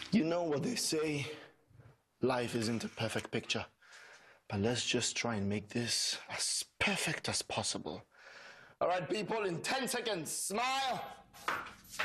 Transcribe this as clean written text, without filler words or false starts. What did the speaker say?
You know what they say, life isn't a perfect picture. But let's just try and make this as perfect as possible. All right, people, in 10 seconds, smile.